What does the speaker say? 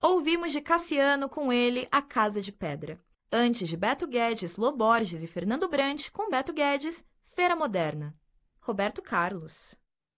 Ouvimos de Cassiano com ele A Casa de Pedra. Antes de Beto Guedes, Lô Borges e Fernando Brant, com Beto Guedes, Feira Moderna. Roberto Carlos.